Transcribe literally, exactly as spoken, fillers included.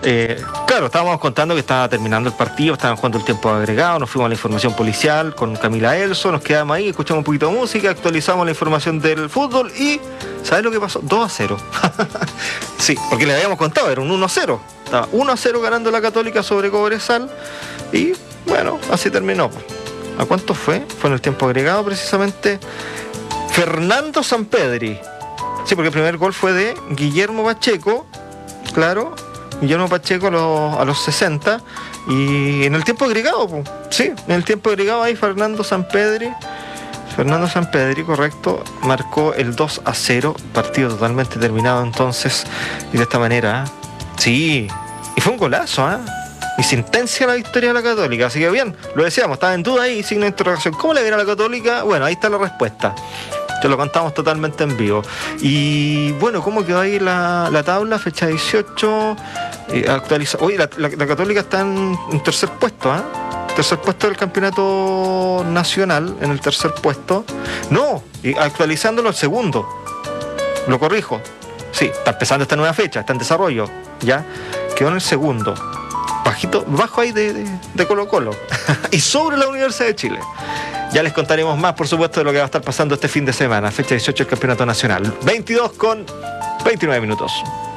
Eh, claro, estábamos contando que estaba terminando el partido, estaban jugando el tiempo agregado, nos fuimos a la información policial con Camila Elso, nos quedamos ahí, escuchamos un poquito de música, actualizamos la información del fútbol y ¿sabes lo que pasó? dos a cero. Sí, porque le habíamos contado, era un uno a cero. Estaba uno a cero ganando la Católica sobre Cobresal y bueno, así terminó. ¿A cuánto fue? Fue en el tiempo agregado precisamente. Fernando Sampedri. Sí, porque el primer gol fue de Guillermo Pacheco, claro, Guillermo Pacheco a los, a los sesenta. Y en el tiempo agregado, pues, sí, en el tiempo agregado ahí Fernando Sampedri, Fernando Sampedri, correcto, marcó el dos a cero, partido totalmente terminado entonces, y de esta manera, ¿eh? Sí, y fue un golazo, ¿eh? Y sentencia la victoria de la Católica, así que bien, lo decíamos, estaba en duda ahí, signo de interrogación, ¿cómo le viene a la Católica? Bueno, ahí está la respuesta. Te lo contamos totalmente en vivo. Y bueno, ¿cómo quedó ahí la, la tabla? Fecha dieciocho, eh, actualiza. Oye, la, la, la Católica está en, en tercer puesto, ¿eh? Tercer puesto del campeonato nacional, en el tercer puesto. No, y actualizándolo al segundo. Lo corrijo. Sí, está empezando esta nueva fecha, está en desarrollo. Ya, quedó en el segundo. Bajito, bajo ahí de, de, de Colo Colo. Y sobre la Universidad de Chile. Ya les contaremos más, por supuesto, de lo que va a estar pasando este fin de semana. Fecha dieciocho del Campeonato Nacional. veintidós con veintinueve minutos.